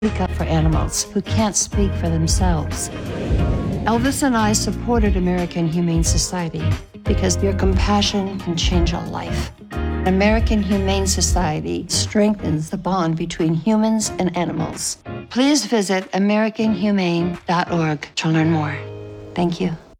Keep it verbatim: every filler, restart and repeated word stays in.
speak up for animals who can't speak for themselves. Elvis and I supported American Humane Society because your compassion can change a life. American Humane Society strengthens the bond between humans and animals. Please visit american humane dot org to learn more. Thank you.